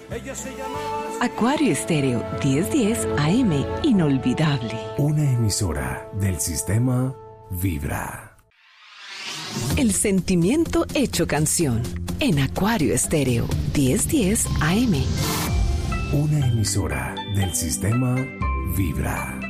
Acuario Estéreo 1010 AM, inolvidable. Una emisora del sistema Vibra. El sentimiento hecho canción en Acuario Estéreo 1010 AM. Una emisora del sistema Vibra.